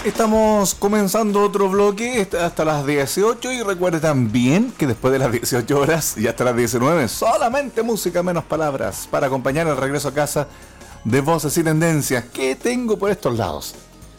Estamos comenzando otro bloque hasta las 18 y recuerde también que después de las 18 horas y hasta las 19 solamente música menos palabras para acompañar el regreso a casa de Voces y Tendencias. ¿Qué tengo por estos lados?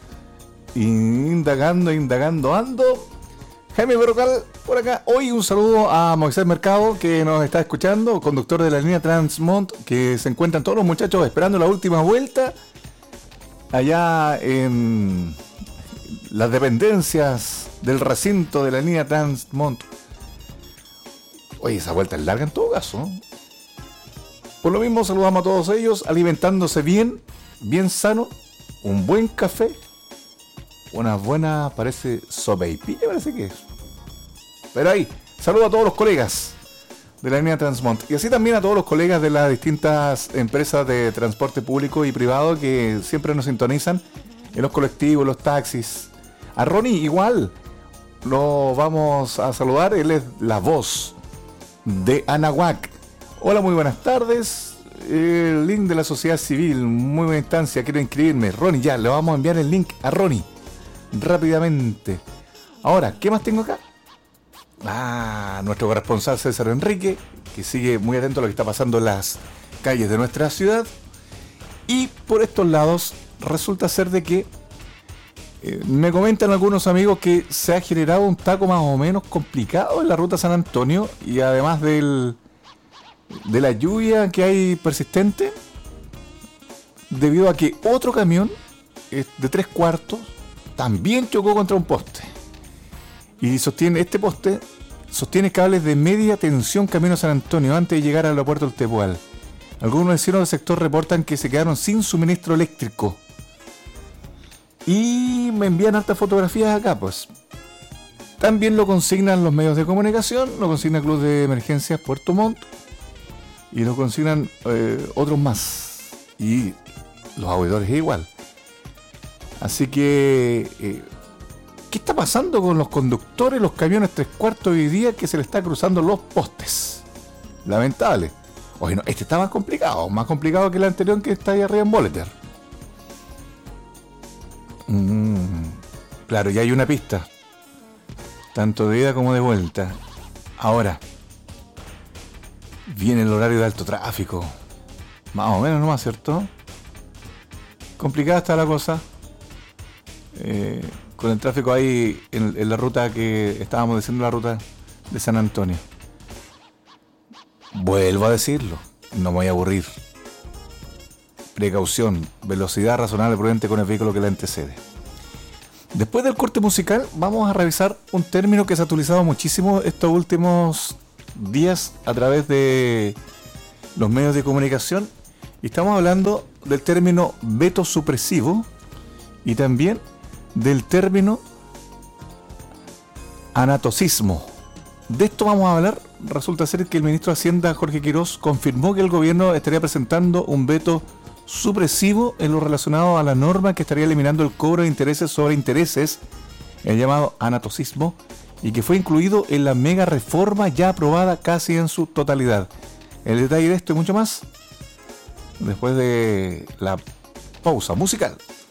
Indagando ando. Jaime Berrocal por acá. Hoy un saludo a Moisés Mercado que nos está escuchando, conductor de la línea Transmont, que se encuentran todos los muchachos esperando la última vuelta allá en las dependencias del recinto de la línea Transmont. Oye, esa vuelta es larga en todo caso, ¿no? Por lo mismo saludamos a todos ellos, alimentándose bien sano, un buen café, una buena, parece sopaipilla, parece que es. Pero ahí, saludo a todos los colegas de la línea Transmont y así también a todos los colegas de las distintas empresas de transporte público y privado que siempre nos sintonizan en los colectivos, los taxis. A Ronnie igual lo vamos a saludar, él es la voz de Anahuac. Hola, muy buenas tardes. El link de la sociedad civil, muy buena instancia, quiero inscribirme. Ronnie, ya, le vamos a enviar el link a Ronnie rápidamente. Ahora, ¿qué más tengo acá? Nuestro corresponsal César Enrique, que sigue muy atento a lo que está pasando en las calles de nuestra ciudad. Y por estos lados resulta ser de que me comentan algunos amigos que se ha generado un taco más o menos complicado en la ruta San Antonio, y además de la lluvia que hay persistente, debido a que otro camión de 3/4 también chocó contra un poste. Y este poste sostiene cables de media tensión camino a San Antonio antes de llegar al aeropuerto del Tepual. Algunos vecinos del sector reportan que se quedaron sin suministro eléctrico. Y me envían hartas fotografías acá, pues. También lo consignan los medios de comunicación, lo consigna el Club de Emergencias Puerto Montt y lo consignan otros más. Y los auditores igual. Así que, ¿qué está pasando con los conductores, los camiones 3/4 hoy día que se le está cruzando los postes? Lamentable. Oye, no, este está más complicado que el anterior que está ahí arriba en Boleter. Claro, ya hay una pista, tanto de ida como de vuelta. Ahora, viene el horario de alto tráfico. Más o menos nomás, ¿cierto? Complicada está la cosa. Con el tráfico ahí en la ruta que estábamos diciendo, la ruta de San Antonio. Vuelvo a decirlo, no me voy a aburrir. Precaución, velocidad razonable y prudente con el vehículo que la antecede. Después del corte musical vamos a revisar un término que se ha utilizado muchísimo estos últimos días a través de los medios de comunicación, y estamos hablando del término veto supresivo y también del término anatocismo. De esto vamos a hablar. Resulta ser que el ministro de Hacienda, Jorge Quirós, confirmó que el gobierno estaría presentando un veto supresivo en lo relacionado a la norma que estaría eliminando el cobro de intereses sobre intereses, el llamado anatocismo, y que fue incluido en la mega reforma ya aprobada casi en su totalidad. El detalle de esto y mucho más después de la pausa musical.